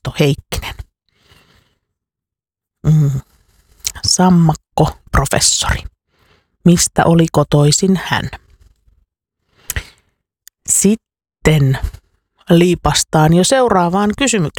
Arto Heikkinen. Sammakko professori. Mistä oli kotoisin hän? Sitten liipastaan jo seuraavaan kysymykseen.